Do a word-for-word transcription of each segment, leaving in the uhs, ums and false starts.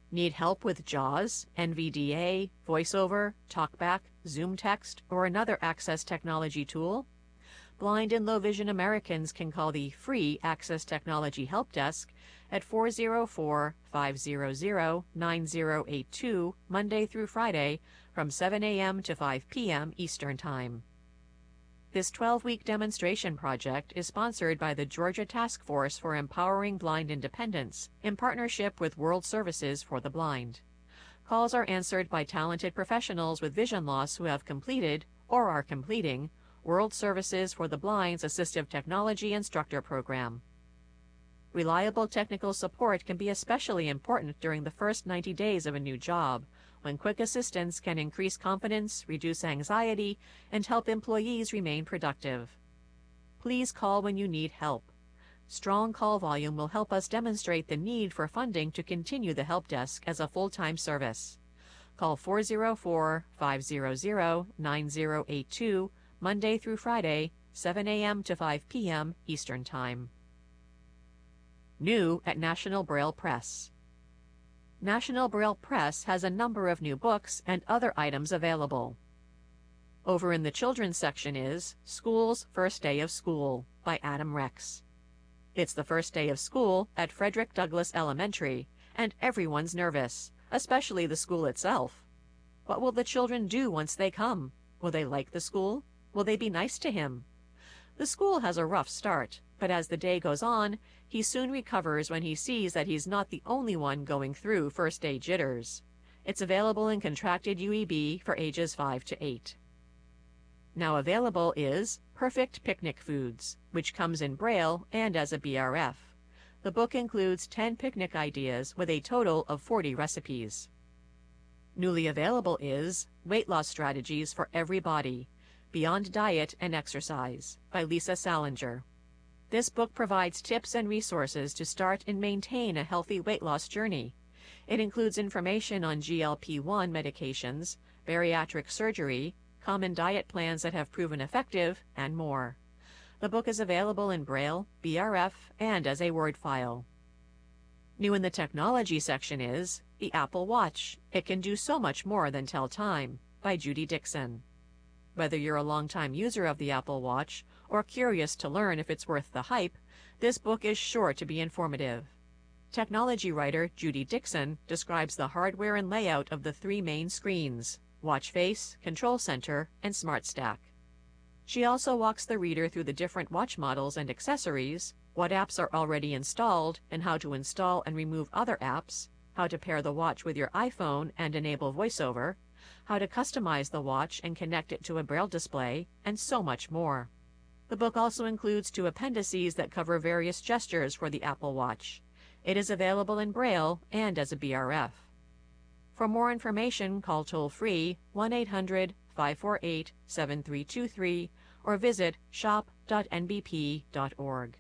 Need help with JAWS, N V D A, VoiceOver, TalkBack, Zoom Text, or another Access technology tool? Blind and low vision Americans can call the free Access Technology Help Desk at four zero four, five zero zero, nine zero eight two Monday through Friday from seven A M to five P M Eastern Time. This twelve-week demonstration project is sponsored by the Georgia Task Force for Empowering Blind Independence in partnership with World Services for the Blind. Calls are answered by talented professionals with vision loss who have completed, or are completing, World Services for the Blind's Assistive Technology Instructor Program. Reliable technical support can be especially important during the first ninety days of a new job, when quick assistance can increase confidence, reduce anxiety, and help employees remain productive. Please call when you need help. Strong call volume will help us demonstrate the need for funding to continue the help desk as a full-time service. Call four zero four, five zero zero, nine zero eight two Monday through Friday, seven A M to five P M Eastern Time. New at National Braille Press. National Braille Press has a number of new books and other items available. Over in the children's section is School's First Day of School by Adam Rex. It's the first day of school at Frederick Douglass Elementary, and everyone's nervous, especially the school itself. What will the children do once they come? Will they like the school? Will they be nice to him? The school has a rough start, but as the day goes on, he soon recovers when he sees that he's not the only one going through first day jitters. It's available in contracted U E B for ages five to eight. Now available is Perfect Picnic Foods, which comes in Braille and as a B R F. The book includes ten picnic ideas with a total of forty recipes. Newly available is Weight Loss Strategies for Every Body, Beyond Diet and Exercise by Lisa Salinger. This book provides tips and resources to start and maintain a healthy weight loss journey. It includes information on G L P one medications, bariatric surgery, common diet plans that have proven effective, and more. The book is available in Braille, B R F, and as a Word file. New in the technology section is The Apple Watch. It Can Do So Much More Than Tell Time by Judy Dixon. Whether you're a longtime user of the Apple Watch or curious to learn if it's worth the hype, this book is sure to be informative. Technology writer Judy Dixon describes the hardware and layout of the three main screens: watch face, control center, and smart stack. She also walks the reader through the different watch models and accessories, what apps are already installed, and how to install and remove other apps, how to pair the watch with your iPhone and enable VoiceOver, how to customize the watch and connect it to a Braille display, and so much more. The book also includes two appendices that cover various gestures for the Apple Watch. It is available in Braille and as a B R F. For more information, call toll-free one eight hundred, five four eight, seven three two three or visit shop dot N B P dot org.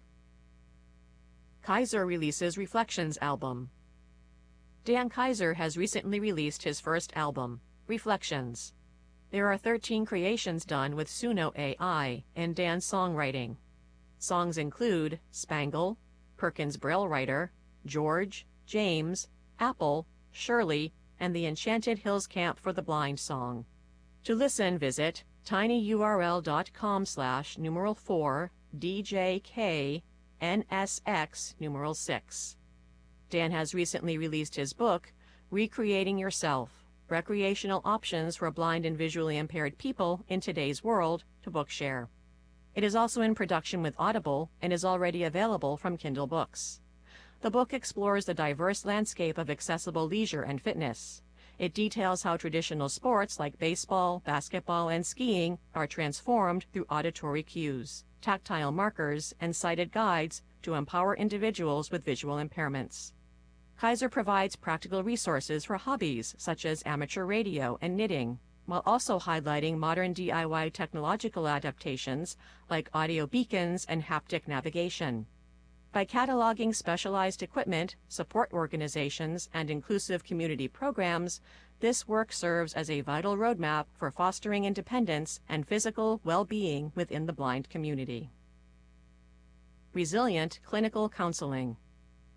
Kaiser releases Reflections album. Dan Kaiser has recently released his first album, Reflections. There are thirteen creations done with Suno A I and Dan's songwriting. Songs include Spangle, Perkins Braille Writer, George, James, Apple, Shirley, and the Enchanted Hills Camp for the Blind song. To listen, visit tinyurl.com slash numeral 4 DJK NSX numeral 6. Dan has recently released his book, Recreating Yourself, Recreational Options for Blind and Visually Impaired People in Today's World, to Bookshare. It is also in production with Audible and is already available from Kindle Books. The book explores the diverse landscape of accessible leisure and fitness. It details how traditional sports like baseball, basketball, and skiing are transformed through auditory cues, tactile markers, and sighted guides to empower individuals with visual impairments. Kaiser provides practical resources for hobbies such as amateur radio and knitting, while also highlighting modern D I Y technological adaptations like audio beacons and haptic navigation. By cataloging specialized equipment, support organizations, and inclusive community programs, this work serves as a vital roadmap for fostering independence and physical well-being within the blind community. Resilient Clinical Counseling.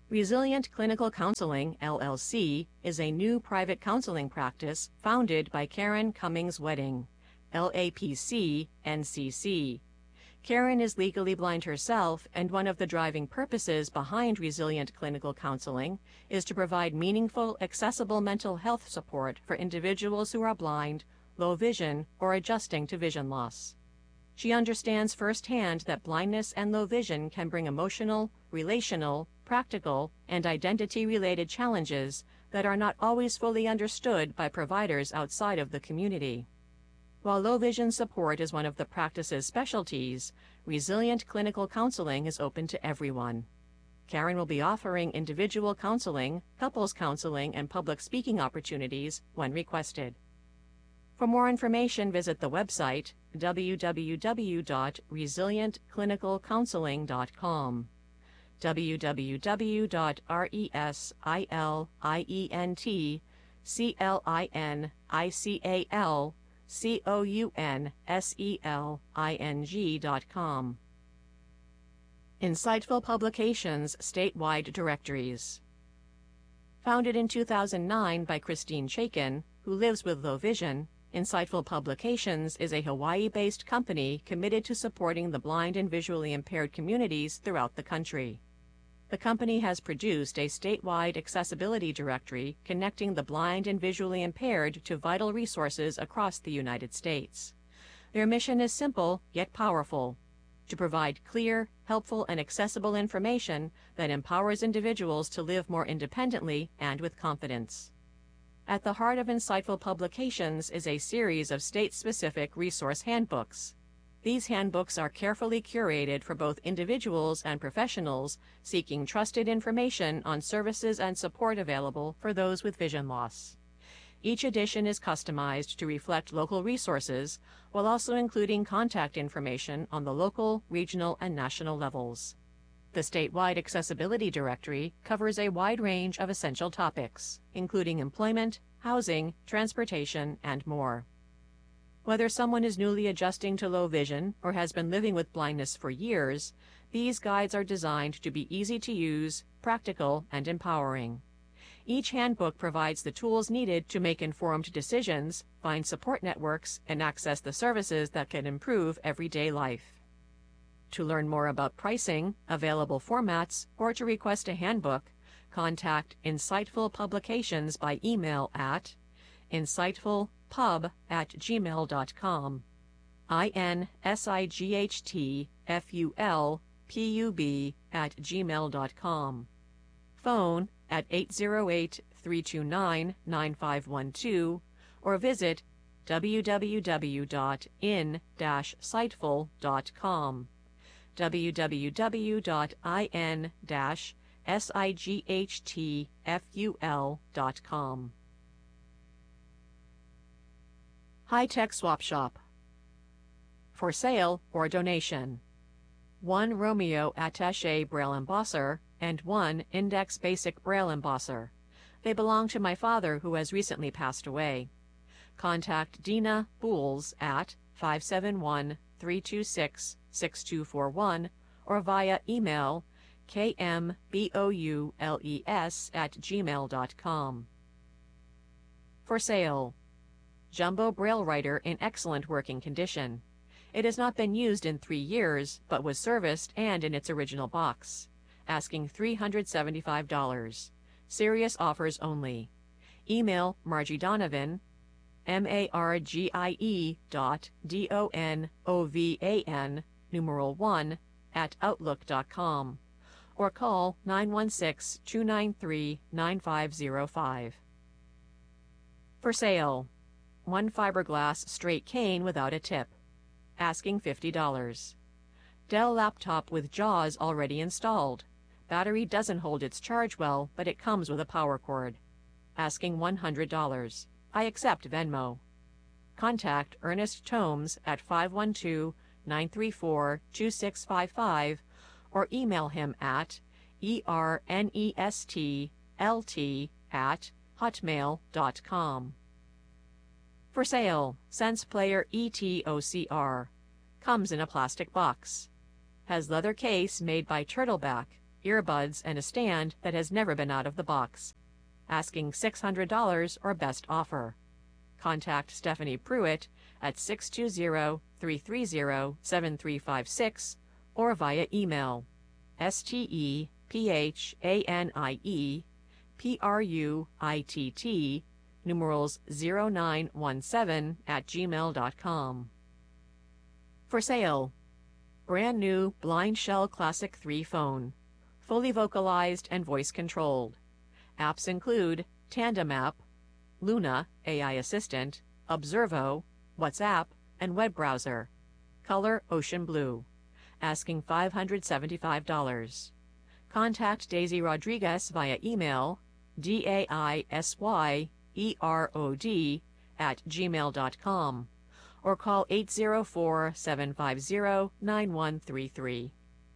Resilient Clinical Counseling, L L C, is a new private counseling practice founded by Karen Cummings Wedding, L A P C, N C C. Karen is legally blind herself, and one of the driving purposes behind Resilient Clinical Counseling is to provide meaningful, accessible mental health support for individuals who are blind, low vision, or adjusting to vision loss. She understands firsthand that blindness and low vision can bring emotional, relational, practical, and identity-related challenges that are not always fully understood by providers outside of the community. While low vision support is one of the practice's specialties, Resilient Clinical Counseling is open to everyone. Karen will be offering individual counseling, couples counseling, and public speaking opportunities when requested. For more information, visit the website w w w dot resilient clinical counseling dot com. w w w dot resilient clinical dot com. Insightful Publications Statewide Directories. Founded in two thousand nine by Christine Chaikin, who lives with low vision, Insightful Publications is a Hawaii-based company committed to supporting the blind and visually impaired communities throughout the country. The company has produced a statewide accessibility directory connecting the blind and visually impaired to vital resources across the United States. Their mission is simple yet powerful: to provide clear, helpful, and accessible information that empowers individuals to live more independently and with confidence. At the heart of Insightful Publications is a series of state-specific resource handbooks. These handbooks are carefully curated for both individuals and professionals seeking trusted information on services and support available for those with vision loss. Each edition is customized to reflect local resources while also including contact information on the local, regional, and national levels. The statewide accessibility directory covers a wide range of essential topics, including employment, housing, transportation, and more. Whether someone is newly adjusting to low vision or has been living with blindness for years, these guides are designed to be easy to use, practical, and empowering. Each handbook provides the tools needed to make informed decisions, find support networks, and access the services that can improve everyday life. To learn more about pricing, available formats, or to request a handbook, contact Insightful Publications by email at insightfulpub at gmail dot com. I N S I G H T F U L P U B at gmail dot com. Phone at eight zero eight, three two nine, nine five one two or visit w w w dot in dash sightful dot com. w w w dot in dash sightful dot com. High-Tech Swap Shop. For sale or donation. One Romeo Attaché Braille Embosser and one Index Basic Braille Embosser. They belong to my father, who has recently passed away. Contact Dina Bools at five seven one, three two six, six two four one or via email k m boules at gmail dot com. For sale. Jumbo Braille Writer in excellent working condition. It has not been used in three years, but was serviced and in its original box. Asking three hundred seventy-five dollars. Serious offers only. Email Margie Donovan, M A R G I E dot D O N O V A N, numeral one, at outlook dot com, or call nine one six, two nine three, nine five zero five. For sale. One fiberglass straight cane without a tip. Asking fifty dollars. Dell laptop with JAWS already installed. Battery doesn't hold its charge well, but it comes with a power cord. Asking one hundred dollars. I accept Venmo. Contact Ernest Tomes at five one two, nine three four, two six five five or email him at ernestlt at hotmail dot com. For sale, Sense Player E T O C R. Comes in a plastic box. Has leather case made by Turtleback. earbuds, and a stand that has never been out of the box. Asking six hundred dollars or best offer. Contact Stephanie Pruitt at six two zero, three three zero, seven three five six or via email S T E P H A N I E P R U I T T numerals zero nine one seven at gmail dot com. For sale. Brand new Blind Shell Classic three phone. Fully vocalized and voice controlled. Apps include Tandem app, Luna, A I assistant, Observo, WhatsApp, and web browser. Color ocean blue. Asking five hundred seventy-five dollars. Contact Daisy Rodriguez via email D A I S Y E R O D at gmail dot com or call eight zero four, seven five zero, nine one three three.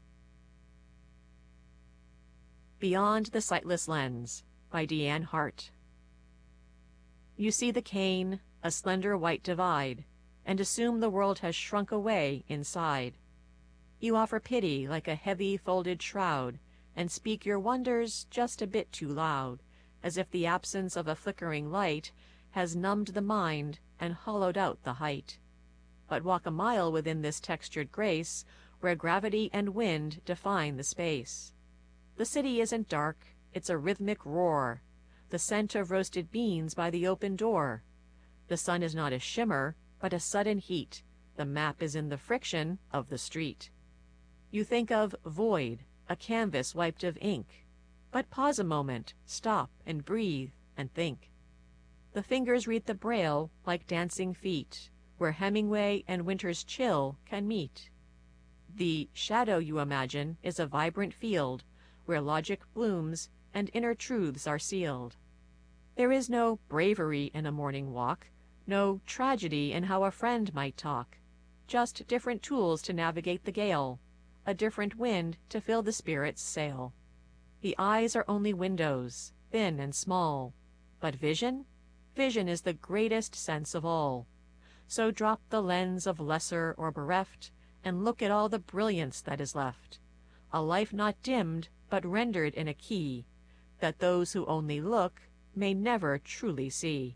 Beyond the Sightless Lens by Deanne Hart. You see the cane, a slender white divide, and assume the world has shrunk away inside. You offer pity like a heavy folded shroud, and speak your wonders just a bit too loud, as if the absence of a flickering light has numbed the mind and hollowed out the height. But walk a mile within this textured grace, where gravity and wind define the space. The city isn't dark, it's a rhythmic roar, the scent of roasted beans by the open door. The sun is not a shimmer, but a sudden heat. The map is in the friction of the street. You think of void, a canvas wiped of ink. But pause a moment, stop and breathe and think. The fingers read the braille like dancing feet, where Hemingway and winter's chill can meet. The shadow you imagine is a vibrant field, where logic blooms and inner truths are sealed. There is no bravery in a morning walk, no tragedy in how a friend might talk, just different tools to navigate the gale, a different wind to fill the spirit's sail. The eyes are only windows, thin and small, but vision? Vision is the greatest sense of all. So drop the lens of lesser or bereft, and look at all the brilliance that is left. A life not dimmed, but rendered in a key, that those who only look may never truly see.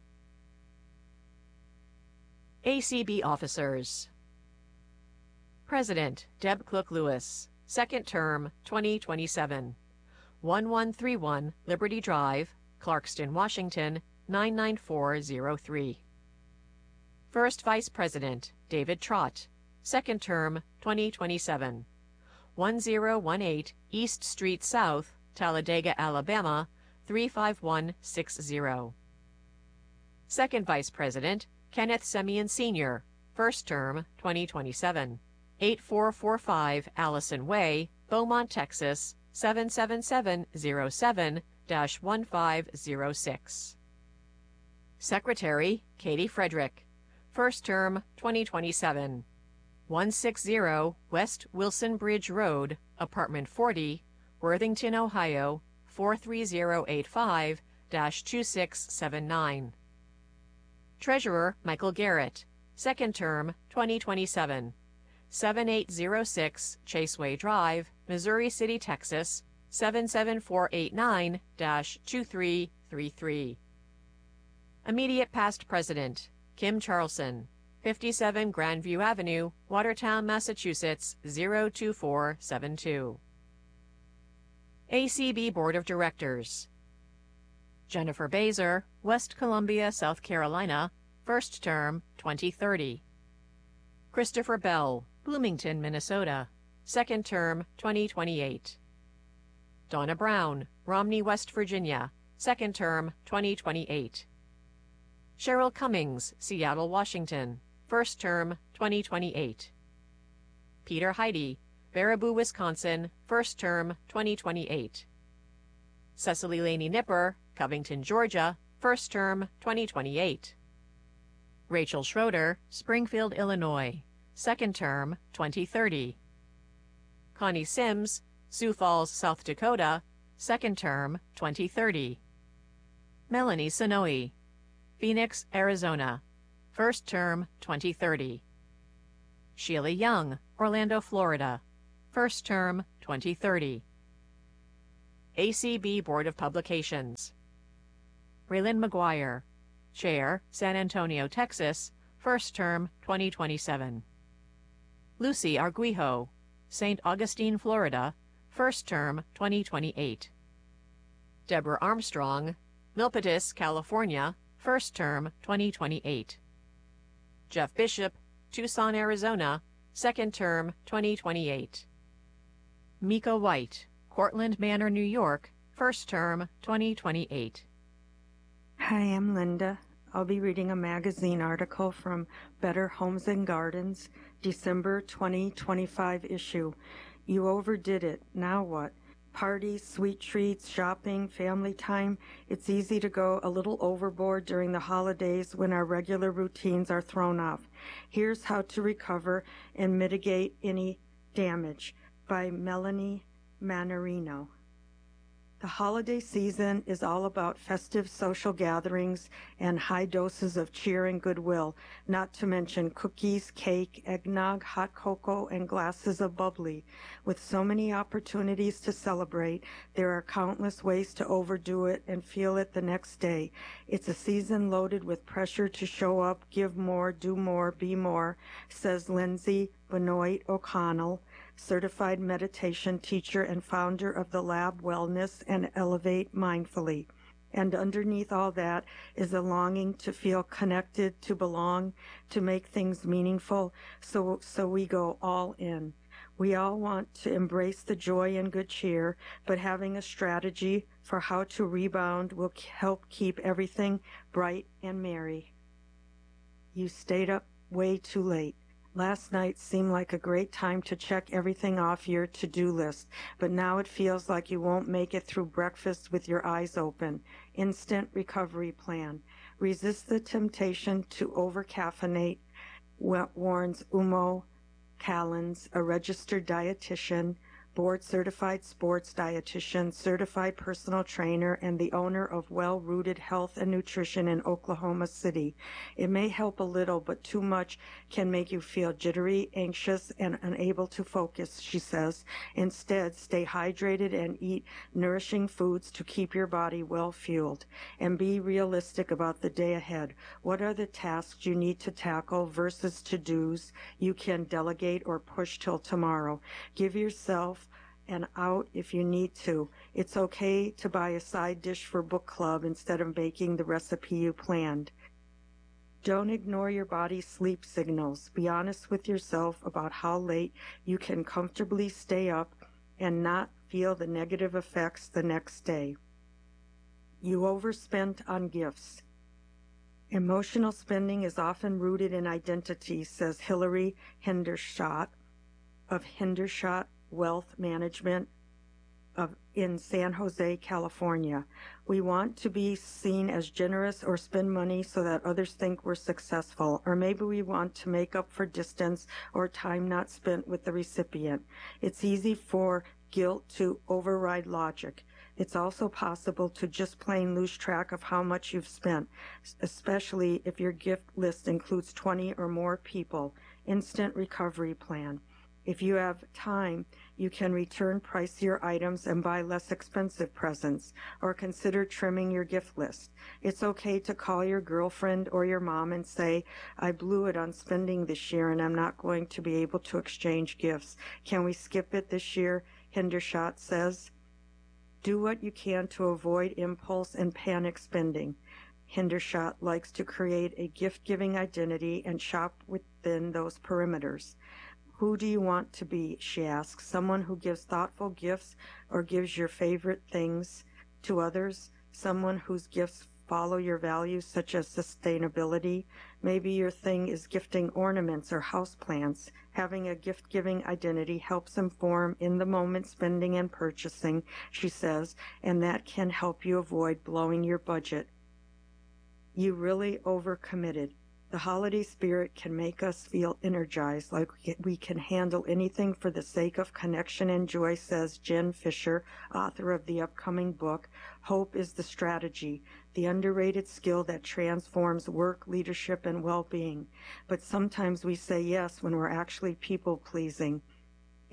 A C B Officers. President Deb Cook-Lewis, second term, twenty twenty-seven. eleven thirty-one Liberty Drive, Clarkston, Washington, nine nine four zero three. First Vice President David Trott, second term, twenty twenty-seven. ten eighteen East Street South, Talladega, Alabama, three five one six zero. Second Vice President Kenneth Semien Senior, first term, twenty twenty-seven. eighty-four forty-five Allison Way, Beaumont, Texas, seven seven seven zero seven dash one five zero six. Secretary Katie Frederick, first term, twenty twenty-seven. one sixty West Wilson Bridge Road, Apartment forty, Worthington, Ohio, four three zero eight five dash two six seven nine. Treasurer Michael Garrett, second term, twenty twenty-seven. seventy-eight oh six Chaseway Drive, Missouri City, Texas, seven seven four eight nine dash two three three three. Immediate past president Kim Charlson, fifty-seven Grandview Avenue, Watertown, Massachusetts, zero two four seven two. A C B Board of Directors. Jennifer Bazer, West Columbia, South Carolina, first term, twenty thirty. Christopher Bell, Bloomington, Minnesota, second term, twenty twenty-eight. Donna Brown, Romney, West Virginia, second term, twenty twenty-eight. Cheryl Cummings, Seattle, Washington, first term, twenty twenty-eight. Peter Heidi, Baraboo, Wisconsin, first term, twenty twenty-eight. Cecily Laney Nipper, Covington, Georgia, first term, twenty twenty-eight. Rachel Schroeder, Springfield, Illinois, second term, twenty thirty. Connie Sims, Sioux Falls, South Dakota, second term, twenty thirty. Melanie Sonoe, Phoenix, Arizona, first term, twenty thirty. Sheila Young, Orlando, Florida, first term, twenty thirty. A C B Board of Publications. Raylyn McGuire, Chair, San Antonio, Texas, first term, twenty twenty-seven. Lucy Arguijo, Saint Augustine, Florida, first term, twenty twenty-eight. Deborah Armstrong, Milpitas, California, first term, twenty twenty-eight. Jeff Bishop, Tucson, Arizona, second term, twenty twenty-eight. Mika White, Cortland Manor, New York, first term, twenty twenty-eight. Hi, I'm Linda. I'll be reading a magazine article from Better Homes and Gardens, December twenty twenty-five issue. You overdid it. Now what? Parties, sweet treats, shopping, family time. It's easy to go a little overboard during the holidays when our regular routines are thrown off. Here's how to recover and mitigate any damage, by Melanie Manorino. The holiday season is all about festive social gatherings and high doses of cheer and goodwill, not to mention cookies, cake, eggnog, hot cocoa, and glasses of bubbly. With so many opportunities to celebrate, there are countless ways to overdo it and feel it the next day. It's a season loaded with pressure to show up, give more, do more, be more, says Lindsay Benoit O'Connell, certified meditation teacher and founder of the Lab Wellness and Elevate Mindfully. And underneath all that is a longing to feel connected, to belong, to make things meaningful, so, so we go all in. We all want to embrace the joy and good cheer, but having a strategy for how to rebound will help keep everything bright and merry. You stayed up way too late. Last night seemed like a great time to check everything off your to-do list, but now it feels like you won't make it through breakfast with your eyes open. Instant recovery plan. Resist the temptation to over-caffeinate, warns Umo Callens, a registered dietitian, board-certified sports dietitian, certified personal trainer, and the owner of Well-Rooted Health and Nutrition in Oklahoma City. It may help a little, but too much can make you feel jittery, anxious, and unable to focus, she says. Instead, stay hydrated and eat nourishing foods to keep your body well-fueled. And be realistic about the day ahead. What are the tasks you need to tackle versus to-dos you can delegate or push till tomorrow? Give yourself and out if you need to. It's okay to buy a side dish for book club instead of making the recipe you planned. Don't ignore your body's sleep signals. Be honest with yourself about how late you can comfortably stay up and not feel the negative effects the next day. You overspent on gifts. Emotional spending is often rooted in identity, says Hillary Hendershot of Hendershot Wealth Management of, in San Jose, California. We want to be seen as generous or spend money so that others think we're successful, or maybe we want to make up for distance or time not spent with the recipient. It's easy for guilt to override logic. It's also possible to just plain lose track of how much you've spent, especially if your gift list includes twenty or more people. Instant recovery plan. If you have time, you can return pricier items and buy less expensive presents, or consider trimming your gift list. It's okay to call your girlfriend or your mom and say, I blew it on spending this year and I'm not going to be able to exchange gifts. Can we skip it this year? Hendershot says. Do what you can to avoid impulse and panic spending. Hendershot likes to create a gift-giving identity and shop within those perimeters. Who do you want to be, she asks, someone who gives thoughtful gifts or gives your favorite things to others, someone whose gifts follow your values such as sustainability. Maybe your thing is gifting ornaments or houseplants. Having a gift-giving identity helps inform in-the-moment spending and purchasing, she says, and that can help you avoid blowing your budget. You really overcommitted. The holiday spirit can make us feel energized, like we can handle anything for the sake of connection and joy, says Jen Fisher, author of the upcoming book, Hope is the Strategy, the underrated skill that transforms work, leadership, and well-being. But sometimes we say yes when we're actually people-pleasing.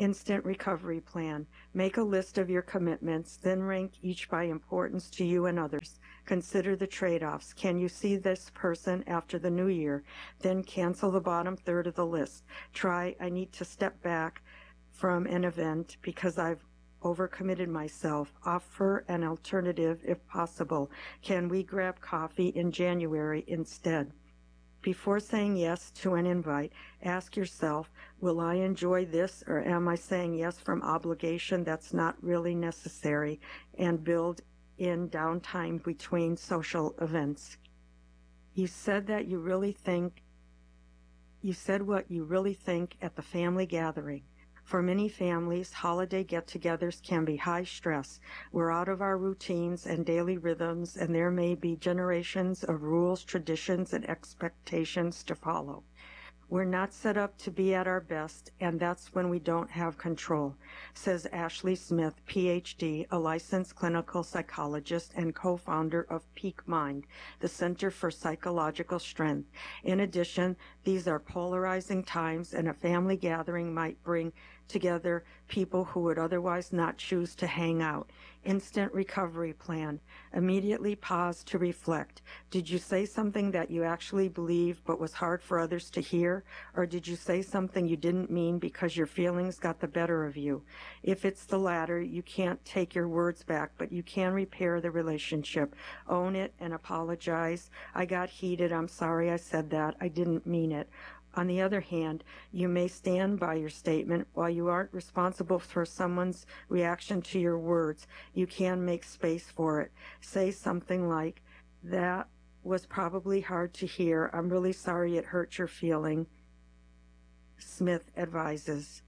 Instant recovery plan. Make a list of your commitments, then rank each by importance to you and others. Consider the trade-offs. Can you see this person after the new year? Then cancel the bottom third of the list. Try, I need to step back from an event because I've overcommitted myself. Offer an alternative if possible. Can we grab coffee in January instead? Before saying yes to an invite, ask yourself, will I enjoy this, or am I saying yes from obligation that's not really necessary, and build in downtime between social events? You said that you really think, you said what you really think at the family gathering. For many families, holiday get-togethers can be high stress. We're out of our routines and daily rhythms, and there may be generations of rules, traditions, and expectations to follow. We're not set up to be at our best, and that's when we don't have control, says Ashley Smith, P H D, a licensed clinical psychologist and co-founder of Peak Mind, the Center for Psychological Strength. In addition, these are polarizing times, and a family gathering might bring together people who would otherwise not choose to hang out. Instant recovery plan. Immediately pause to reflect. Did you say something that you actually believe but was hard for others to hear? Or did you say something you didn't mean because your feelings got the better of you? If it's the latter, you can't take your words back, but you can repair the relationship. Own it and apologize. I got heated. I'm sorry I said that. I didn't mean it. On the other hand, you may stand by your statement. While you aren't responsible for someone's reaction to your words, you can make space for it. Say something like, that was probably hard to hear. I'm really sorry it hurt your feeling. Smith advises.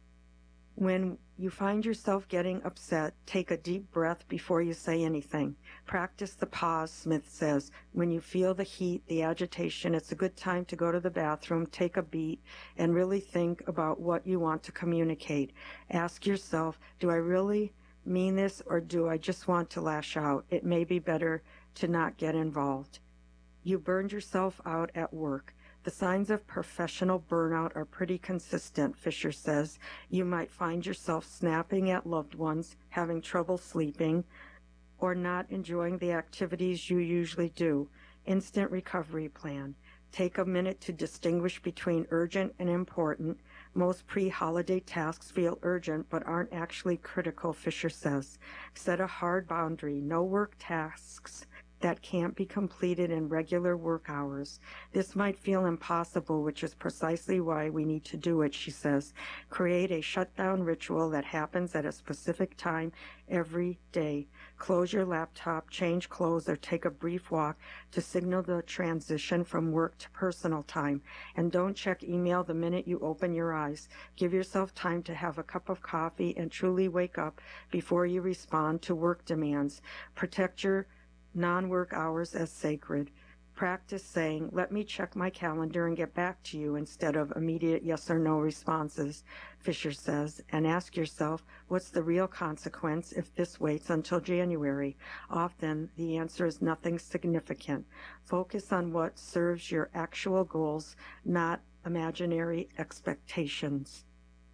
When you find yourself getting upset, take a deep breath before you say anything. Practice the pause, Smith says. When you feel the heat, the agitation, it's a good time to go to the bathroom, take a beat, and really think about what you want to communicate. Ask yourself, do I really mean this, or do I just want to lash out? It may be better to not get involved. You burned yourself out at work. The signs of professional burnout are pretty consistent, Fisher says. You might find yourself snapping at loved ones, having trouble sleeping, or not enjoying the activities you usually do. Instant recovery plan. Take a minute to distinguish between urgent and important. Most pre-holiday tasks feel urgent but aren't actually critical, Fisher says. Set a hard boundary. No work tasks that can't be completed in regular work hours. This might feel impossible, which is precisely why we need to do it, she says. Create a shutdown ritual that happens at a specific time every day. Close your laptop, change clothes, or take a brief walk to signal the transition from work to personal time. And don't check email the minute you open your eyes. Give yourself time to have a cup of coffee and truly wake up before you respond to work demands. Protect your non-work hours as sacred. Practice saying, let me check my calendar and get back to you, instead of immediate yes or no responses, Fisher says, and ask yourself, what's the real consequence if this waits until January? Often the answer is nothing significant. Focus on what serves your actual goals, not imaginary expectations.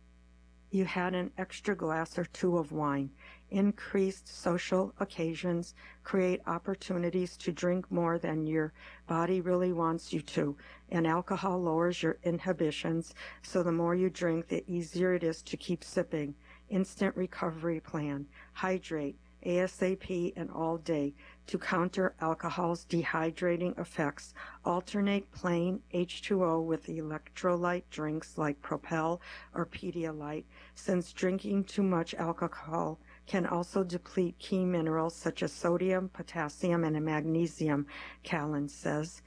You had an extra glass or two of wine. Increased social occasions create opportunities to drink more than your body really wants you to, and alcohol lowers your inhibitions, so the more you drink, the easier it is to keep sipping. Instant recovery plan. Hydrate ASAP and all day to counter alcohol's dehydrating effects. Alternate plain H two O with electrolyte drinks like Propel or Pedialyte, since drinking too much alcohol can also deplete key minerals such as sodium, potassium, and magnesium, Callan says.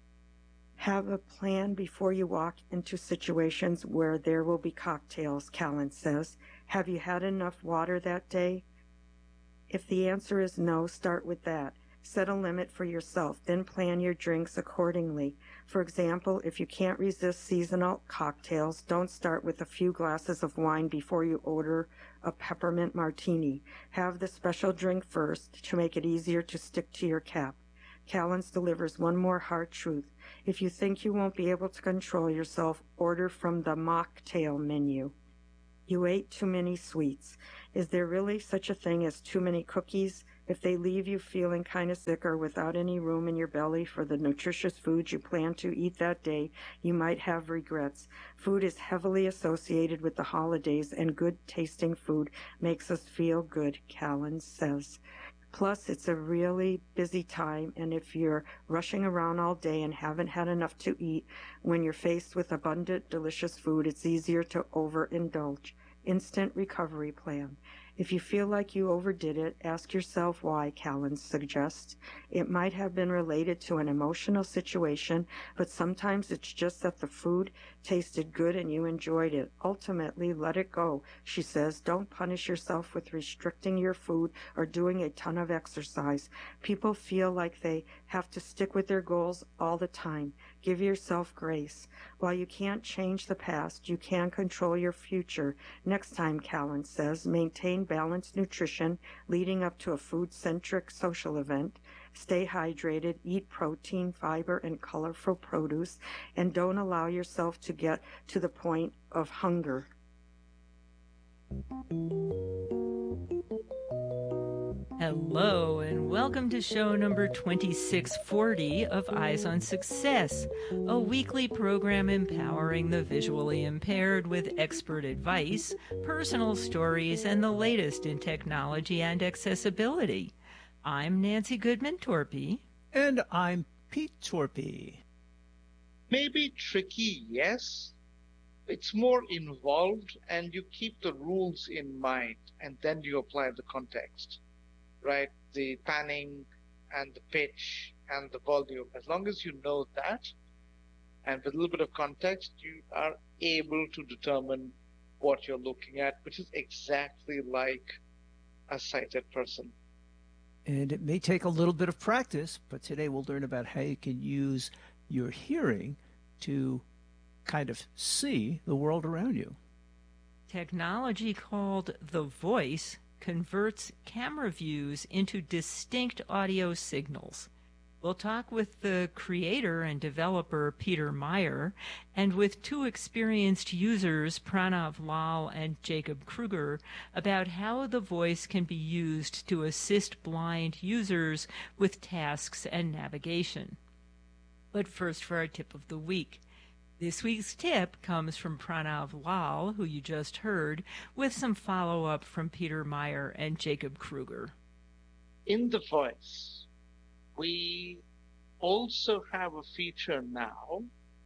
Have a plan before you walk into situations where there will be cocktails, Callan says. Have you had enough water that day? If the answer is no, start with that. Set a limit for yourself, then plan your drinks accordingly. For example, if you can't resist seasonal cocktails, don't start with a few glasses of wine before you order a peppermint martini. Have the special drink first to make it easier to stick to your cap. Callens delivers one more hard truth. If you think you won't be able to control yourself, order from the mocktail menu. You ate too many sweets. Is there really such a thing as too many cookies? If they leave you feeling kind of sick or without any room in your belly for the nutritious foods you plan to eat that day, you might have regrets. Food is heavily associated with the holidays, and good-tasting food makes us feel good, Callan says. Plus, it's a really busy time, and if you're rushing around all day and haven't had enough to eat, when you're faced with abundant, delicious food, it's easier to overindulge. Instant recovery plan. If you feel like you overdid it, ask yourself why, Callan suggests. It might have been related to an emotional situation, but sometimes it's just that the food tasted good and you enjoyed it. Ultimately, let it go, she says. Don't punish yourself with restricting your food or doing a ton of exercise. People feel like they have to stick with their goals all the time. Give yourself grace. While you can't change the past, you can control your future. Next time, Callan says, maintain balanced nutrition leading up to a food-centric social event. Stay hydrated, eat protein, fiber, and colorful produce, and don't allow yourself to get to the point of hunger. Hello, and welcome to show number twenty-six forty of Eyes on Success, a weekly program empowering the visually impaired with expert advice, personal stories, and the latest in technology and accessibility. I'm Nancy Goodman-Torpy. And I'm Pete Torpy. Maybe tricky, yes. It's more involved, and you keep the rules in mind, and then you apply the context. Right, the panning and the pitch and the volume. As long as you know that, and with a little bit of context, you are able to determine what you're looking at, which is exactly like a sighted person. And it may take a little bit of practice, but today we'll learn about how you can use your hearing to kind of see the world around you. Technology called The Voice converts camera views into distinct audio signals. We'll talk with the creator and developer Peter Meyer and with two experienced users, Pranav Lal and Jacob Kruger, about how the voice can be used to assist blind users with tasks and navigation. But first for our tip of the week. This week's tip comes from Pranav Lal, who you just heard, with some follow-up from Peter Meyer and Jacob Kruger. In The Voice, we also have a feature now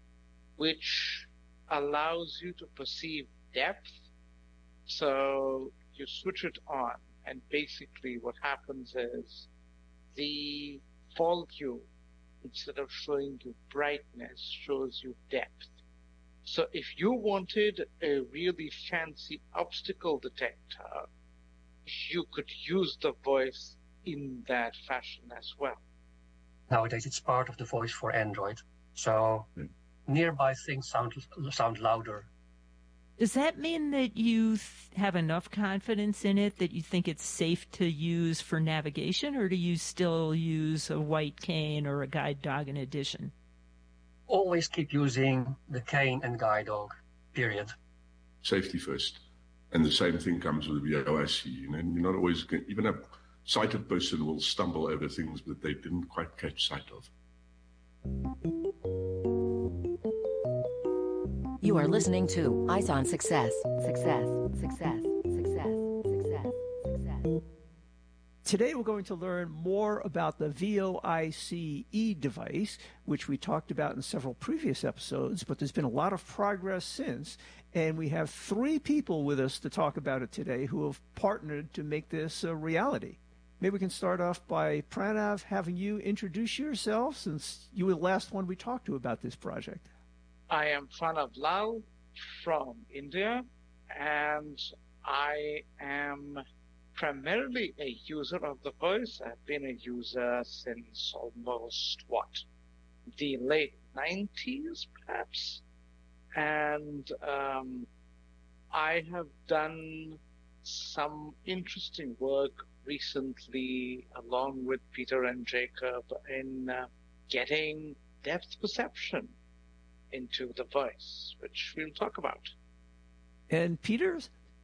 which allows you to perceive depth. So you switch it on, and basically what happens is the volume, instead of showing you brightness, shows you depth. So if you wanted a really fancy obstacle detector, you could use the voice in that fashion as well. Nowadays, it's part of the voice for Android. So mm. nearby things sound sound louder. Does that mean that you th- have enough confidence in it that you think it's safe to use for navigation, or do you still use a white cane or a guide dog in addition? Always keep using the cane and guide dog, period. Safety first. And the same thing comes with V O I C. You know, you're not always going, even a sighted person will stumble over things that they didn't quite catch sight of. You are listening to Eyes on Success. Success, success, success, success, success. Today we're going to learn more about the V O I C E device, which we talked about in several previous episodes, but there's been a lot of progress since, and we have three people with us to talk about it today who have partnered to make this a reality. Maybe we can start off by Pranav having you introduce yourself, since you were the last one we talked to about this project. I am Pranav Lal from India, and I am primarily a user of the voice. I've been a user since almost, what, the late nineties, perhaps? And um, I have done some interesting work recently, along with Peter and Jacob, in uh, getting depth perception into the voice, which we'll talk about. And Peter,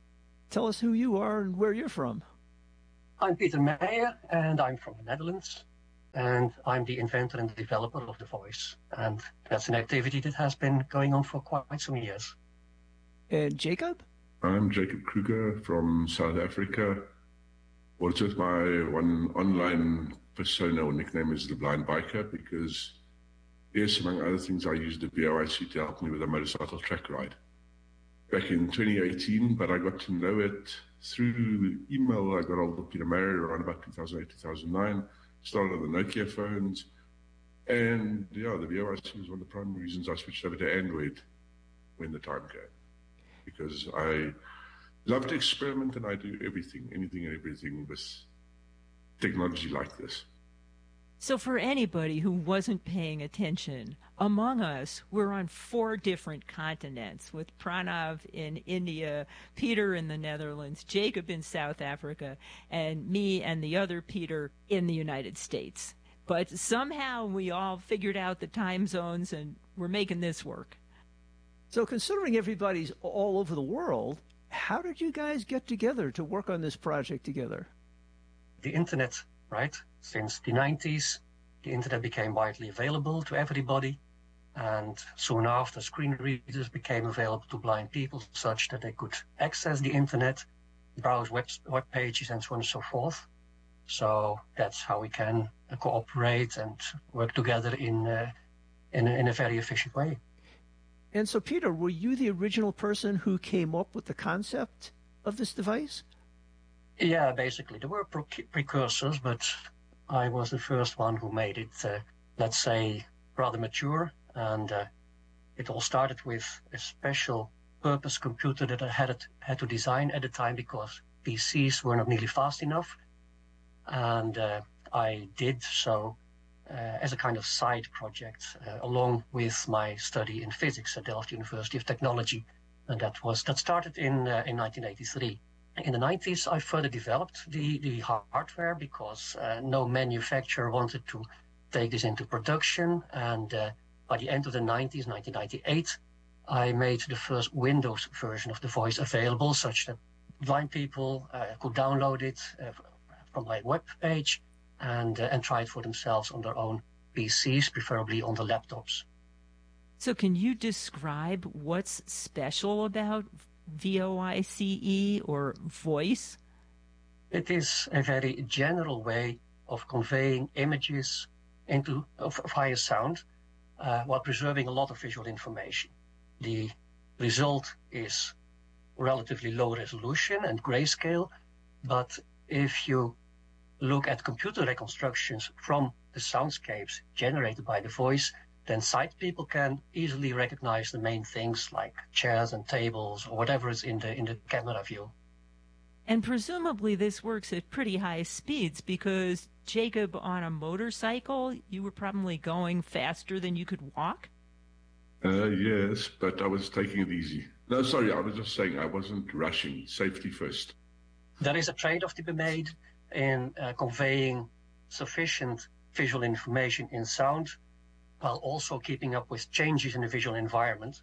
Tell us who you are and where you're from. I'm Peter Meijer, and I'm from the Netherlands. And I'm the inventor and developer of the voice. And that's an activity that has been going on for quite some years. And Jacob? I'm Jacob Kruger from South Africa. Well, it's just my one online persona or nickname is the Blind Biker because, yes, among other things, I used the V O I C to help me with a motorcycle track ride back in twenty eighteen, but I got to know it through email. I got hold of Peter Meijer around about two thousand eight, two thousand nine, started on the Nokia phones, and yeah, the V O I C was one of the primary reasons I switched over to Android when the time came, because I love to experiment and I do everything, anything and everything with technology like this. So for anybody who wasn't paying attention, among us, we're on four different continents, with Pranav in India, Peter in the Netherlands, Jacob in South Africa, and me and the other Peter in the United States. But somehow we all figured out the time zones and we're making this work. So considering everybody's all over the world, how did you guys get together to work on this project together? The internet, right? Since the nineties, the internet became widely available to everybody. And soon after, screen readers became available to blind people such that they could access the internet, browse web, web pages and so on and so forth. So that's how we can uh, cooperate and work together in, uh, in, in a very efficient way. And so, Peter, were you the original person who came up with the concept of this device? Yeah, basically. There were pre- precursors, but I was the first one who made it, uh, let's say, rather mature. And uh, it all started with a special purpose computer that I had, it, had to design at the time because P Cs were not nearly fast enough. And uh, I did so uh, as a kind of side project, uh, along with my study in physics at Delft University of Technology. And that was that started in, uh, in nineteen eighty-three. In the nineties, I further developed the, the hardware because uh, no manufacturer wanted to take this into production. And uh, by the end of the nineties, nineteen ninety-eight, I made the first Windows version of the voice available such that blind people uh, could download it uh, from my web page and, uh, and try it for themselves on their own P Cs, preferably on the laptops. So can you describe what's special about V O I C E or voice? It is a very general way of conveying images into of, of higher sound uh, while preserving a lot of visual information. The result is relatively low resolution and grayscale, but if you look at computer reconstructions from the soundscapes generated by the voice, then sight people can easily recognize the main things like chairs and tables or whatever is in the in the camera view. And presumably this works at pretty high speeds because, Jacob, on a motorcycle, you were probably going faster than you could walk? Uh, yes, but I was taking it easy. No, sorry, I was just saying I wasn't rushing. Safety first. There is a trade-off to be made in uh, conveying sufficient visual information in sound while also keeping up with changes in the visual environment.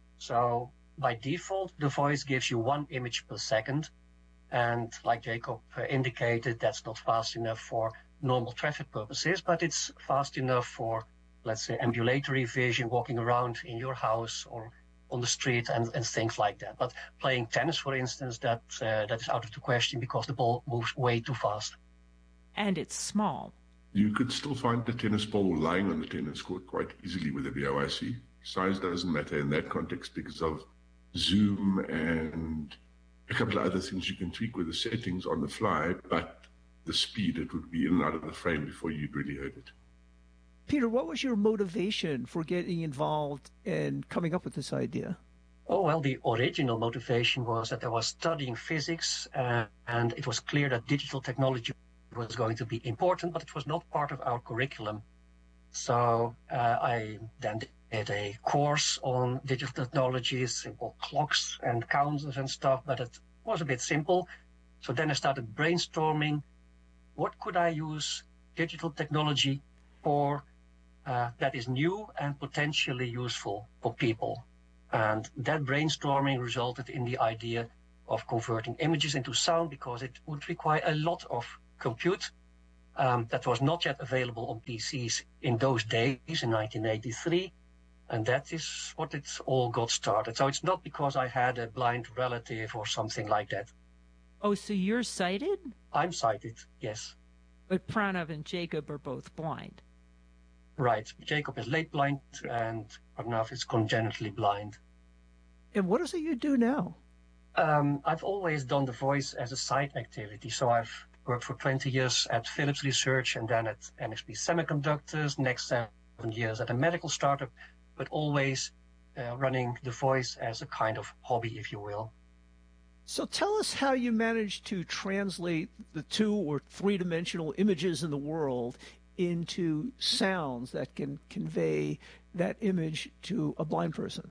So by default, the voice gives you one image per second. And like Jacob uh, indicated, that's not fast enough for normal traffic purposes, but it's fast enough for, let's say, ambulatory vision, walking around in your house or on the street and, and things like that. But playing tennis, for instance, that uh, that is out of the question because the ball moves way too fast. And it's small. You could still find the tennis ball lying on the tennis court quite easily with a V O I C. Size doesn't matter in that context because of zoom and a couple of other things you can tweak with the settings on the fly, but the speed, it would be in and out of the frame before you'd really heard it. Peter, what was your motivation for getting involved and coming up with this idea? Oh, well, the original motivation was that I was studying physics uh, and it was clear that digital technology was going to be important, but it was not part of our curriculum. So uh, I then did a course on digital technologies, simple clocks and counters and stuff, but it was a bit simple. So then I started brainstorming, what could I use digital technology for uh, that is new and potentially useful for people? And that brainstorming resulted in the idea of converting images into sound because it would require a lot of compute um, that was not yet available on P Cs in those days in nineteen eighty-three. And that is what it all got started. So it's not because I had a blind relative or something like that. Oh, so you're sighted? I'm sighted, yes. But Pranav and Jacob are both blind. Right. Jacob is late blind and Pranav is congenitally blind. And what is it you do now? Um, I've always done the voice as a side activity. So I've worked for twenty years at Philips Research and then at N X P Semiconductors, next seven years at a medical startup, but always uh, running the voice as a kind of hobby, if you will. So tell us how you managed to translate the two or three-dimensional images in the world into sounds that can convey that image to a blind person.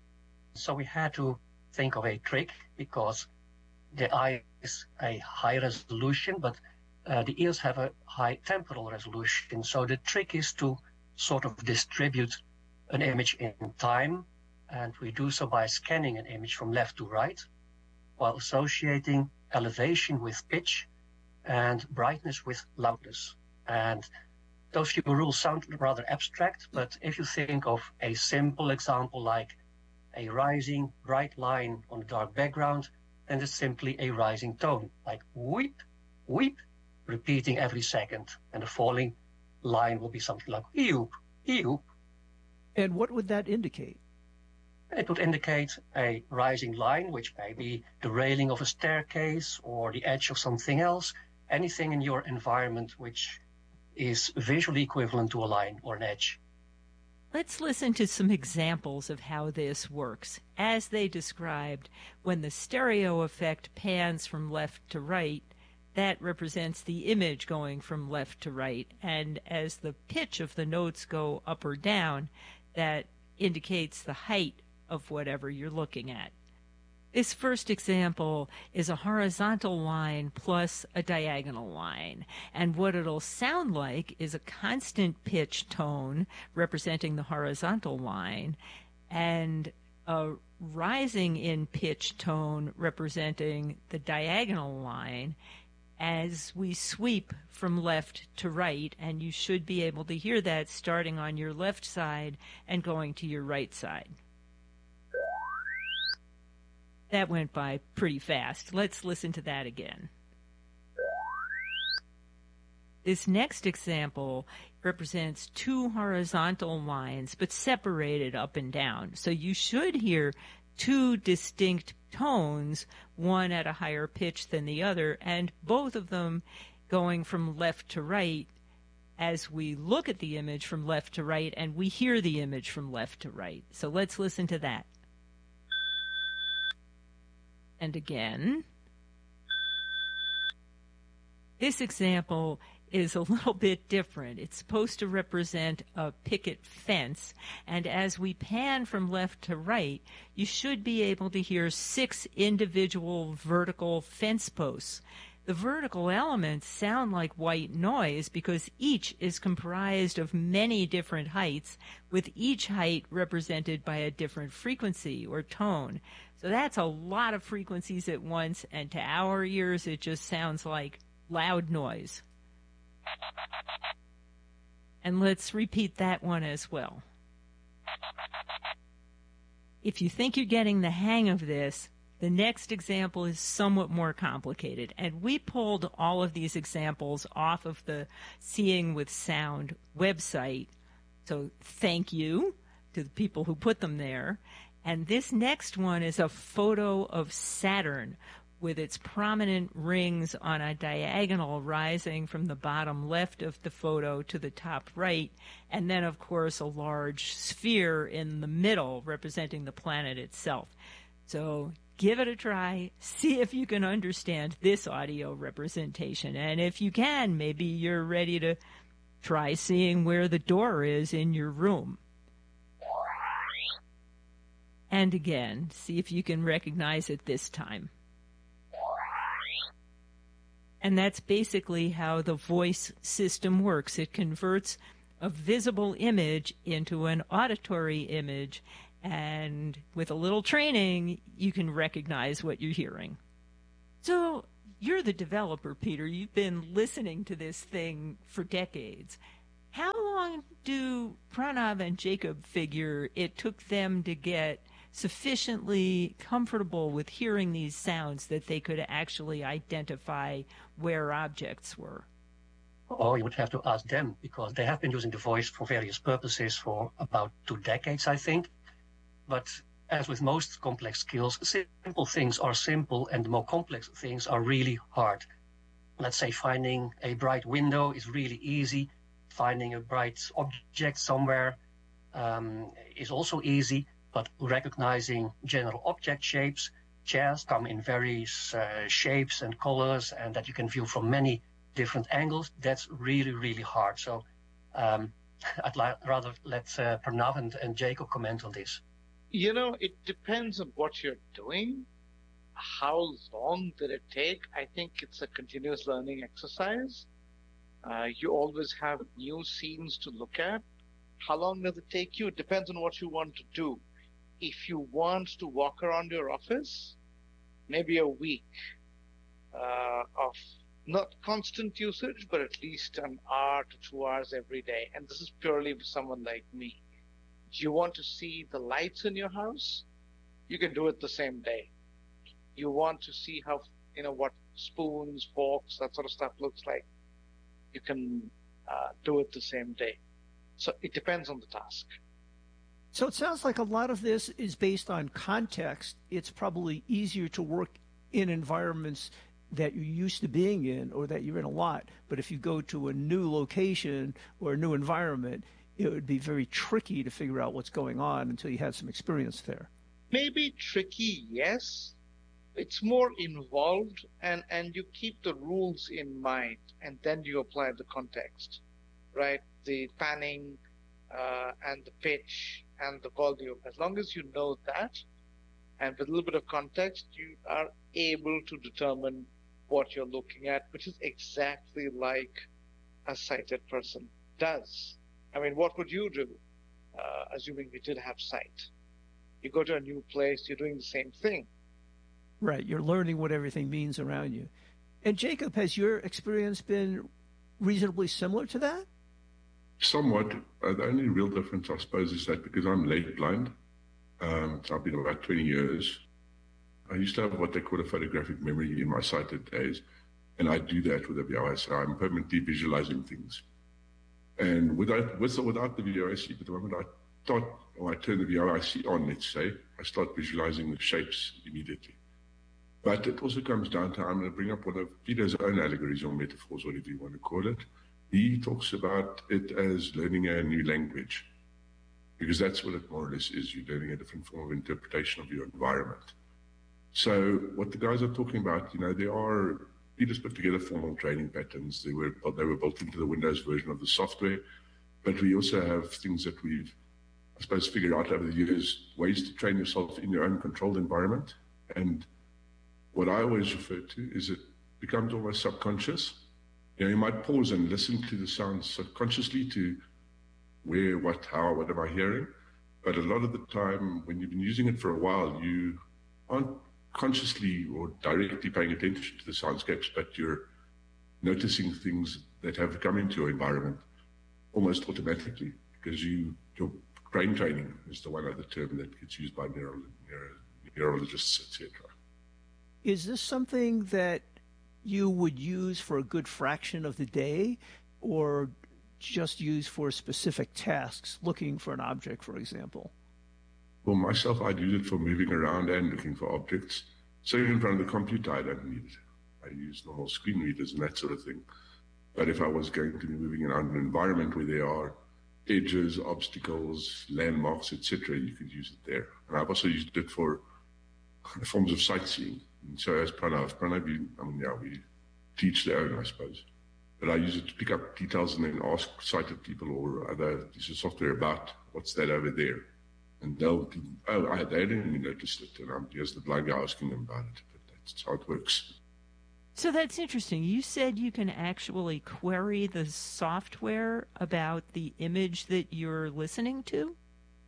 So we had to think of a trick because the eye is a high resolution, but uh, the ears have a high temporal resolution. So the trick is to sort of distribute an image in time, and we do so by scanning an image from left to right while associating elevation with pitch and brightness with loudness. And those few rules sound rather abstract, but if you think of a simple example like a rising bright line on a dark background, then it's simply a rising tone, like weep, weep, repeating every second. And the falling line will be something like eoop, eoop. And what would that indicate? It would indicate a rising line, which may be the railing of a staircase or the edge of something else, anything in your environment which is visually equivalent to a line or an edge. Let's listen to some examples of how this works. As they described, when the stereo effect pans from left to right, that represents the image going from left to right. And as the pitch of the notes go up or down, that indicates the height of whatever you're looking at. This first example is a horizontal line plus a diagonal line. And what it'll sound like is a constant pitch tone representing the horizontal line and a rising in pitch tone representing the diagonal line as we sweep from left to right. And you should be able to hear that starting on your left side and going to your right side. That went by pretty fast. Let's listen to that again. This next example represents two horizontal lines, but separated up and down. So you should hear two distinct tones, one at a higher pitch than the other, and both of them going from left to right as we look at the image from left to right, and we hear the image from left to right. So let's listen to that. And again. This example is a little bit different. It's supposed to represent a picket fence, and as we pan from left to right, you should be able to hear six individual vertical fence posts. The vertical elements sound like white noise because each is comprised of many different heights, with each height represented by a different frequency or tone. So that's a lot of frequencies at once, and to our ears it just sounds like loud noise. And let's repeat that one as well. If you think you're getting the hang of this, the next example is somewhat more complicated, and we pulled all of these examples off of the Seeing with Sound website, so thank you to the people who put them there. And this next one is a photo of Saturn with its prominent rings on a diagonal rising from the bottom left of the photo to the top right, and then, of course, a large sphere in the middle representing the planet itself. So give it a try. See if you can understand this audio representation. And if you can, maybe you're ready to try seeing where the door is in your room. And again, see if you can recognize it this time. And that's basically how the voice system works. It converts a visible image into an auditory image, And with a little training, you can recognize what you're hearing. So you're the developer, Peter. You've been listening to this thing for decades. How long do Pranav and Jacob figure it took them to get sufficiently comfortable with hearing these sounds that they could actually identify where objects were? Oh, you would have to ask them, because they have been using the voice for various purposes for about two decades, I think. But as with most complex skills, simple things are simple and the more complex things are really hard. Let's say finding a bright window is really easy. Finding a bright object somewhere um, is also easy, but recognizing general object shapes, chairs come in various uh, shapes and colors and that you can view from many different angles, that's really, really hard. So um, I'd la- rather let uh, Pranav and, and Jacob comment on this. You know, it depends on what you're doing. How long did it take? I think it's a continuous learning exercise. Uh, you always have new scenes to look at. How long does it take you? It depends on what you want to do. If you want to walk around your office, maybe a week uh, of not constant usage, but at least an hour to two hours every day. And this is purely for someone like me. Do you want to see the lights in your house? You can do it the same day. You want to see how, you know, what spoons, forks, that sort of stuff looks like? You can uh, do it the same day. So it depends on the task. So it sounds like a lot of this is based on context. It's probably easier to work in environments that you're used to being in or that you're in a lot. But if you go to a new location or a new environment, it would be very tricky to figure out what's going on until you had some experience there. Maybe tricky, yes. It's more involved, and, and you keep the rules in mind, and then you apply the context, right? The panning uh, and the pitch and the volume. As long as you know that, and with a little bit of context, you are able to determine what you're looking at, which is exactly like a sighted person does. I mean, what would you do, uh, assuming you did have sight? You go to a new place, you're doing the same thing. Right, you're learning what everything means around you. And Jacob, has your experience been reasonably similar to that? Somewhat. Uh, the only real difference, I suppose, is that because I'm late blind, um, so I've been about twenty years, I used to have what they call a photographic memory in my sighted days, and I do that with a V O I C. So I'm permanently visualizing things. And without, with or without the V O I C, but the moment I start, or I turn the V O I C on, let's say, I start visualizing the shapes immediately. But it also comes down to, I'm going to bring up one of Peter's own allegories or metaphors, whatever you want to call it. He talks about it as learning a new language, because that's what it more or less is. You're learning a different form of interpretation of your environment. So what the guys are talking about, you know, there are, Peter's put together formal training patterns. They were, they were built into the Windows version of the software, but we also have things that we've, I suppose, figured out over the years, ways to train yourself in your own controlled environment. And what I always refer to is it becomes almost subconscious. You know, you might pause and listen to the sounds subconsciously to where, what, how, what am I hearing? But a lot of the time, when you've been using it for a while, you aren't consciously or directly paying attention to the soundscapes, but you're noticing things that have come into your environment almost automatically, because you, your brain training is the one other term that gets used by neuro, neuro, neurologists, et cetera. Is this something that you would use for a good fraction of the day, or just use for specific tasks, looking for an object, for example? For myself, I'd use it for moving around and looking for objects. Sitting in front of the computer, I don't need it. I use normal screen readers and that sort of thing. But if I was going to be moving around an environment where there are edges, obstacles, landmarks, et cetera, you could use it there. And I've also used it for forms of sightseeing. And so as Pranav, Pranav, I mean, yeah, we teach their own, I suppose. But I use it to pick up details and then ask sighted people or other pieces of software about what's that over there. And they'll, oh, I, they didn't even notice it. And I'm just the blind guy asking them about it. But that's how it works. So that's interesting. You said you can actually query the software about the image that you're listening to?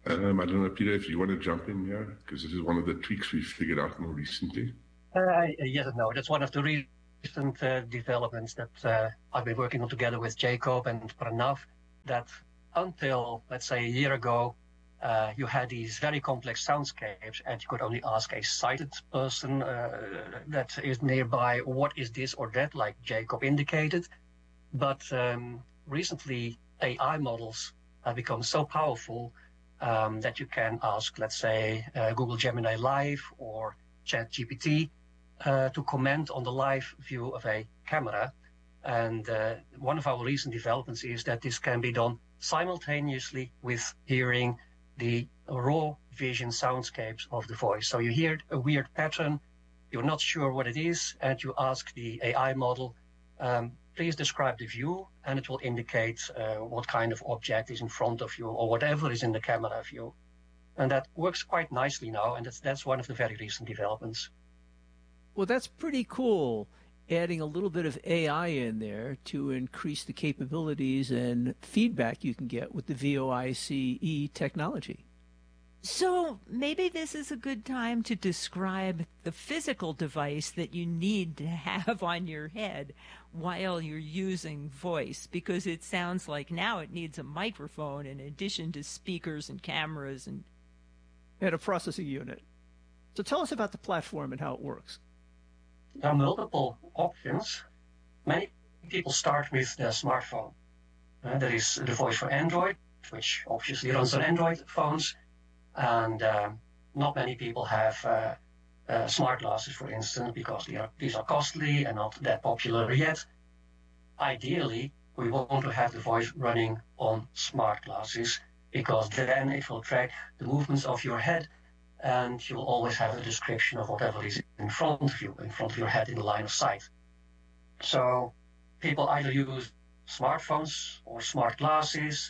Um, I don't know, Peter, if you want to jump in here, because this is one of the tweaks we've figured out more recently. Uh, yes and no. That's one of the recent uh, developments that uh, I've been working on together with Jacob and Pranav, that until, let's say, a year ago, uh, you had these very complex soundscapes and you could only ask a sighted person uh, that is nearby, what is this or that, like Jacob indicated. But um, recently, A I models have become so powerful um, that you can ask, let's say, uh, Google Gemini Live or ChatGPT uh, to comment on the live view of a camera. And uh, one of our recent developments is that this can be done simultaneously with hearing the raw vision soundscapes of the voice. So you hear a weird pattern, you're not sure what it is, and you ask the A I model, um, please describe the view, and it will indicate uh, what kind of object is in front of you or whatever is in the camera view. And that works quite nicely now, and that's, that's one of the very recent developments. Well, that's pretty cool, adding a little bit of A I in there to increase the capabilities and feedback you can get with the VoICE technology. So maybe this is a good time to describe the physical device that you need to have on your head while you're using voice, because it sounds like now it needs a microphone in addition to speakers and cameras and and a processing unit. So tell us about the platform and how it works. There are multiple options. Many people start with their smartphone. Uh, there is the voice for Android, which obviously runs on Android phones. And uh, not many people have uh, uh, smart glasses, for instance, because they are, these are costly and not that popular yet. Ideally, we want to have the voice running on smart glasses, because then it will track the movements of your head, and you'll always have a description of whatever is in front of you, in front of your head in the line of sight. So people either use smartphones or smart glasses,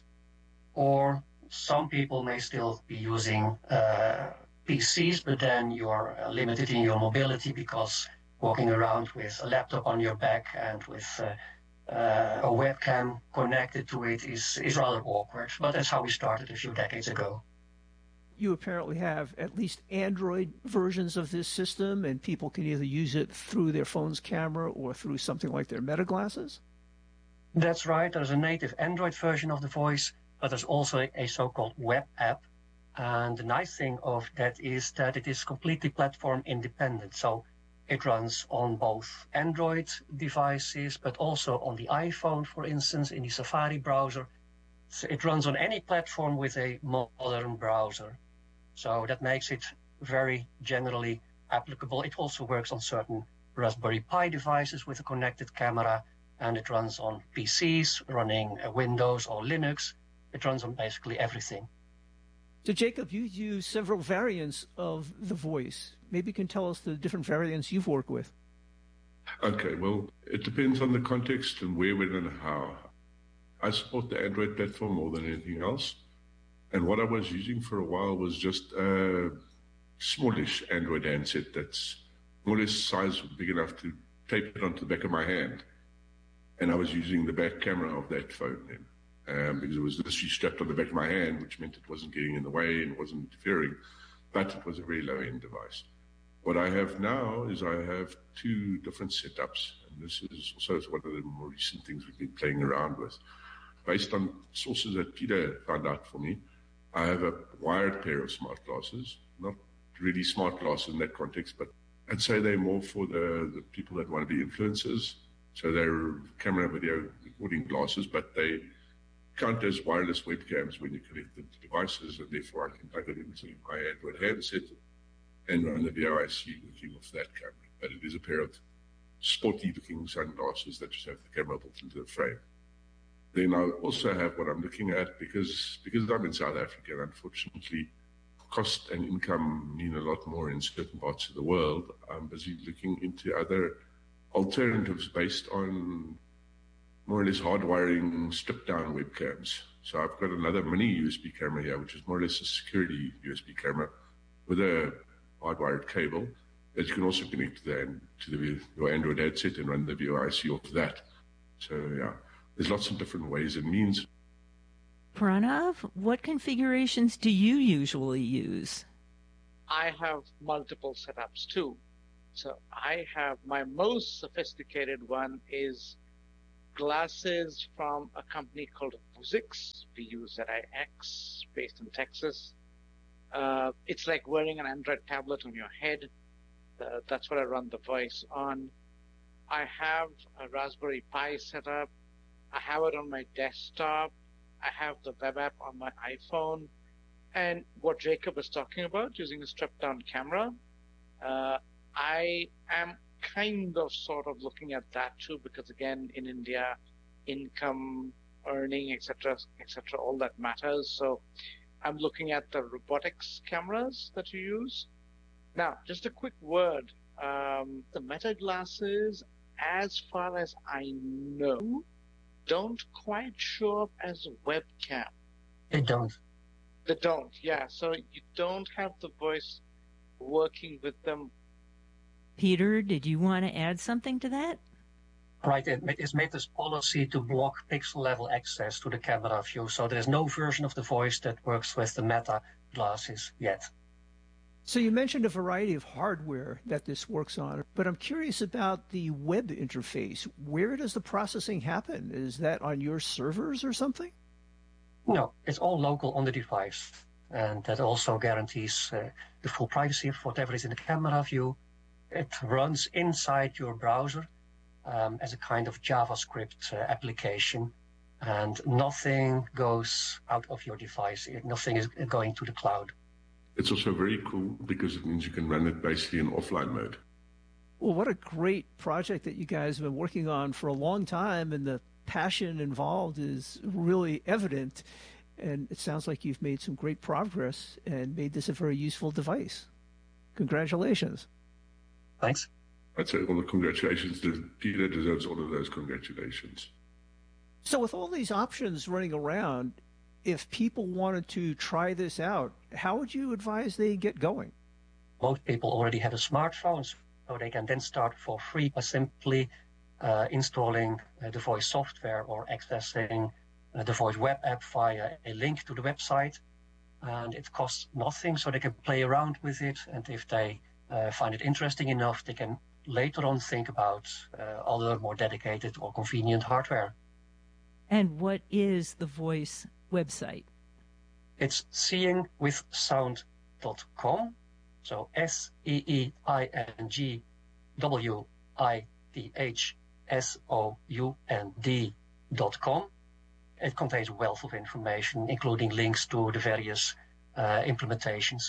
or some people may still be using uh, P Cs, but then you're uh, limited in your mobility, because walking around with a laptop on your back and with uh, uh, a webcam connected to it is, is rather awkward. But that's how we started a few decades ago. You apparently have at least Android versions of this system, and people can either use it through their phone's camera or through something like their Meta glasses? That's right. There's a native Android version of the voice, but there's also a so-called web app. And the nice thing of that is that it is completely platform independent. So it runs on both Android devices, but also on the iPhone, for instance, in the Safari browser. So it runs on any platform with a modern browser. So that makes it very generally applicable. It also works on certain Raspberry Pi devices with a connected camera, and it runs on P Cs running Windows or Linux. It runs on basically everything. So, Jacob, you use several variants of the voice. Maybe you can tell us the different variants you've worked with. Okay, well, it depends on the context and where, when, and how. I support the Android platform more than anything else. And what I was using for a while was just a smallish Android handset that's more or less size big enough to tape it onto the back of my hand. And I was using the back camera of that phone then. Um, because it was literally strapped on the back of my hand, which meant it wasn't getting in the way and wasn't interfering, but it was a very low-end device. What I have now is I have two different setups, and this is also one of the more recent things we've been playing around with. Based on sources that Peter found out for me, I have a wired pair of smart glasses, not really smart glasses in that context, but I'd say they're more for the, the people that want to be influencers. So they're camera, video, recording glasses, but they count as wireless webcams when you connect the devices, and therefore I can plug it into my Android handset and run the VoIC looking off that camera. But it is a pair of sporty-looking sunglasses that just have the camera built into the frame. Then I also have what I'm looking at, because because I'm in South Africa, and unfortunately cost and income mean a lot more in certain parts of the world. I'm busy looking into other alternatives based on more or less hardwiring stripped-down webcams. So I've got another mini U S B camera here, which is more or less a security U S B camera with a hardwired cable that you can also connect to, the, to the, your Android headset and run the VoIC off that. So yeah, there's lots of different ways and means. Pranav, what configurations do you usually use? I have multiple setups too. So I have my most sophisticated one is glasses from a company called Vuzix, V U Z I X, based in Texas. Uh, it's like wearing an Android tablet on your head. Uh, that's what I run the voice on. I have a Raspberry Pi set up. I have it on my desktop. I have the web app on my iPhone. And what Jacob is talking about, using a stripped-down camera, uh, I am kind of sort of looking at that too, because again, in India, income, earning, et cetera, et cetera, all that matters. So I'm looking at the robotics cameras that you use. Now, just a quick word. Um, the Meta glasses, as far as I know, don't quite show up as a webcam. They don't. They don't, yeah. So you don't have the voice working with them. Peter, did you want to add something to that? Right, it, it's Meta's policy to block pixel-level access to the camera view, so there's no version of the voice that works with the Meta glasses yet. So you mentioned a variety of hardware that this works on, but I'm curious about the web interface. Where does the processing happen? Is that on your servers or something? No, it's all local on the device, and that also guarantees uh, the full privacy of whatever is in the camera view. It runs inside your browser um, as a kind of JavaScript uh, application, and nothing goes out of your device. Nothing is going to the cloud. It's also very cool because it means you can run it basically in offline mode. Well, what a great project that you guys have been working on for a long time, and the passion involved is really evident. And it sounds like you've made some great progress and made this a very useful device. Congratulations. Thanks. I'd say all the congratulations. Peter deserves all of those congratulations. So with all these options running around, if people wanted to try this out, how would you advise they get going? Most people already have a smartphone, so they can then start for free by simply uh, installing uh, the voice software or accessing uh, the voice web app via a link to the website. And it costs nothing, so they can play around with it. And if they uh, find it interesting enough, they can later on think about uh, other more dedicated or convenient hardware. And what is the voice website? It's seeing with sound dot com, so S E E I N G W I T H S O U N D dot com. It contains a wealth of information, including links to the various uh, implementations.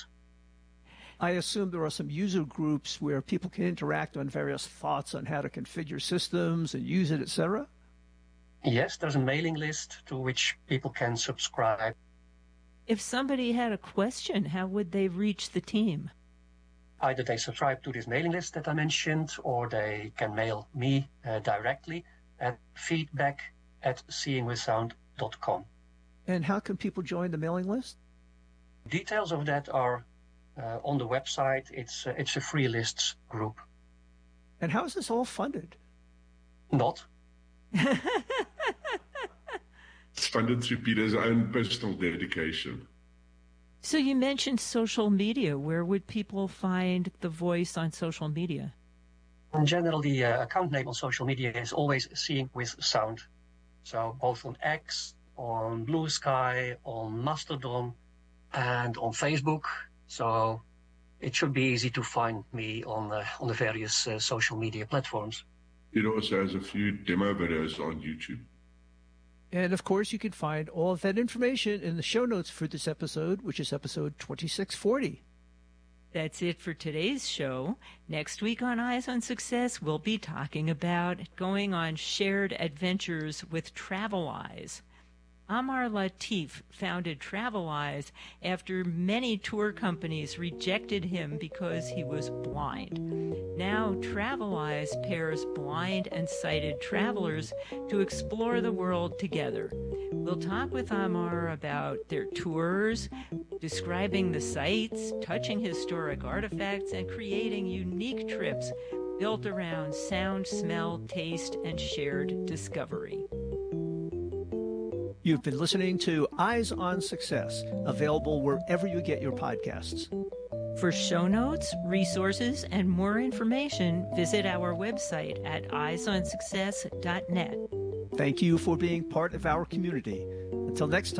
I assume there are some user groups where people can interact on various thoughts on how to configure systems and use it, et cetera? Yes, there's a mailing list to which people can subscribe. If somebody had a question, how would they reach the team? Either they subscribe to this mailing list that I mentioned, or they can mail me uh, directly at feedback at seeing with sound dot com. And how can people join the mailing list? Details of that are uh, on the website. It's, uh, it's a free lists group. And how is this all funded? Not. It's funded through Peter's own personal dedication. So you mentioned social media. Where would people find the voice on social media? In general, the uh, account name on social media is always Seeing with Sound. So both on X, on Blue Sky, on Mastodon, and on Facebook. So it should be easy to find me on uh, on the various uh, social media platforms. It also has a few demo videos on YouTube. And of course, you can find all of that information in the show notes for this episode, which is episode twenty-six forty. That's it for today's show. Next week on Eyes on Success, we'll be talking about going on shared adventures with Traveleyes. Amar Latif founded Traveleyes after many tour companies rejected him because he was blind. Now Traveleyes pairs blind and sighted travelers to explore the world together. We'll talk with Amar about their tours, describing the sights, touching historic artifacts, and creating unique trips built around sound, smell, taste, and shared discovery. You've been listening to Eyes on Success, available wherever you get your podcasts. For show notes, resources, and more information, visit our website at eyes on success dot net. Thank you for being part of our community. Until next time.